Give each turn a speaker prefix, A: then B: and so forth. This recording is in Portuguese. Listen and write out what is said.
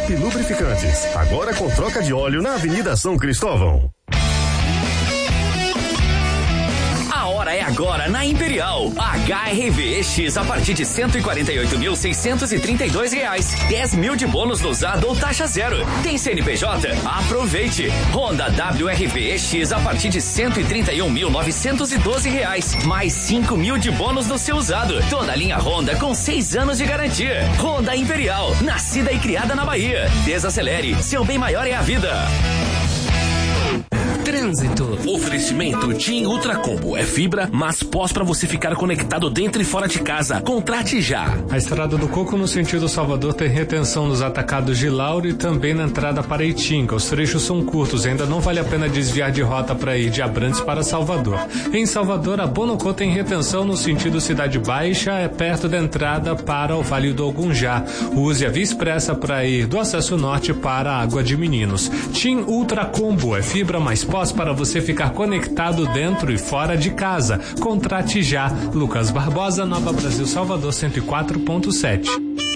A: Top Lubrificantes, agora com troca de óleo na Avenida São Cristóvão.
B: A hora é agora na Imperial. HRVX a partir de R$148.632. 10 mil de bônus no usado ou taxa zero. Tem CNPJ? Aproveite. Honda WRVX a partir de R$131.912. Mais 5 mil de bônus no seu usado. Toda a linha Honda com 6 anos de garantia. Honda Imperial, nascida e criada na Bahia. Desacelere, seu bem maior é a vida.
C: Trânsito. Oferecimento TIM Ultra Combo. É fibra, mas pós pra você ficar conectado dentro e fora de casa. Contrate já.
D: A Estrada do Coco no sentido Salvador tem retenção nos atacados de Lauro e também na entrada para Itinga. Os trechos são curtos, ainda não vale a pena desviar de rota para ir de Abrantes para Salvador. Em Salvador, a Bonocô tem retenção no sentido Cidade Baixa, é perto da entrada para o Vale do Ogunjá. Use a Via Expressa para ir do Acesso Norte para a Água de Meninos. TIM Ultra Combo é fibra mais pós para você ficar conectado dentro e fora de casa. Contrate já. Lucas Barbosa, Nova Brasil, Salvador 104.7.